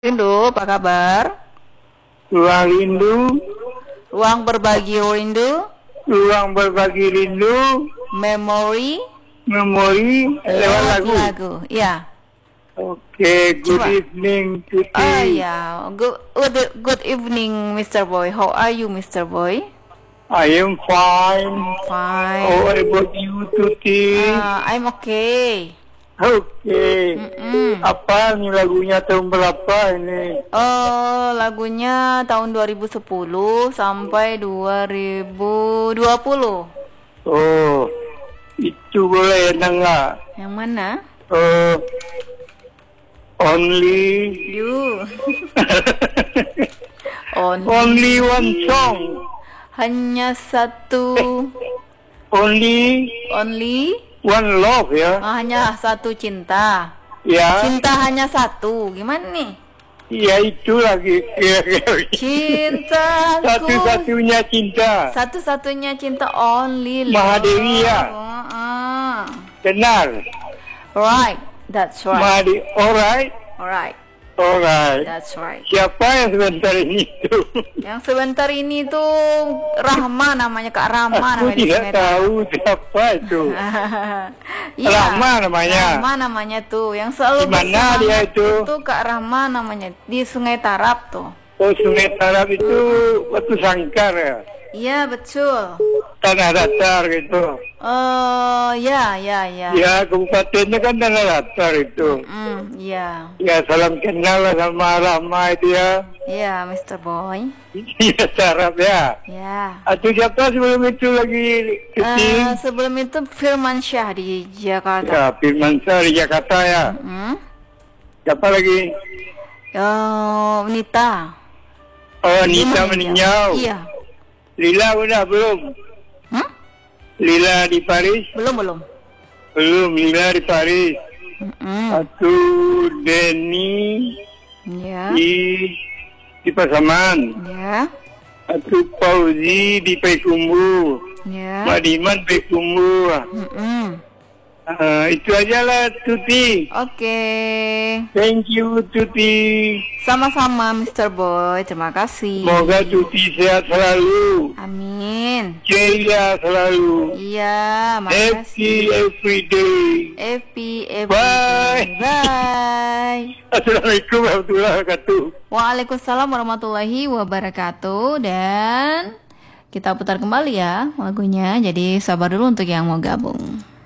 Rindu, apa kabar? Ruang rindu, Ruang berbagi rindu, ruang berbagi rindu, memori memori lewat lewat lagu. lagu. Ya, Oke, good coba. evening, Oh Tuti. ya, good evening, Mr. Boy. How are you, Mr. Boy? I am fine. I'm How fine. about you, Tuti? I'm okay. Oke. Mm-mm. Apa nih lagunya tahun berapa ini? Lagunya tahun 2010 sampai 2020. Oh, itu boleh nggak? Yang mana? Oh, only You. Only. only one song. Hanya satu. Only Only. one love ya. Hanya satu cinta. Ya. Cinta hanya satu. Gimana nih? Ya itu lagi Cintaku. satu-satunya cinta. Satu-satunya cinta only love. Mahadewi ya. Benar. Right. That's right. Mahadewi. Alright. Alright. Alright. That's right. Siapa yang sebentar ini tuh? Yang sebentar ini tuh Rahma namanya, Kak Rahma Aku namanya di tidak Sungai tahu siapa itu. Iya, Rahma namanya. Rahma namanya tuh, yang selalu Di mana bersemangat dia itu? Kak Rahma namanya, di Sungai Tarap tuh. Oh, Sungai Tarap itu Batu Sangkar ya. Iya betul. Tanah datar gitu. Ya. Ya, kabupatennya kan tanah datar itu. Iya. Ya, salam kenal lah sama Rahma itu ya. Iya, Mr. Boy. Iya, Tarap ya. Ya. Atau siapa sebelum itu lagi kecil? Sebelum itu Firman Syah di Jakarta. Ya, Firman Syah di Jakarta ya. Siapa lagi? Nita. Oh, Nita meninjau. Iya. Lila udah belum? Lila di Paris? Belum. Belum, Lila di Paris. Atau Denny Ya. di Pasaman. Ya. Atau Fauzi di Payakumbuh. Ya. Madiman Payakumbuh. Itu aja lah, Tuti. Oke. Thank you, Tuti. Sama-sama, Mr. Boy. Terima kasih. Semoga Tuti sehat selalu. Amin. Ceria selalu. Iya, Happy makasih. every day. Happy Bye. Bye. Assalamualaikum warahmatullahi wabarakatuh. Waalaikumsalam warahmatullahi wabarakatuh. Dan kita putar kembali ya lagunya. Jadi sabar dulu untuk yang mau gabung.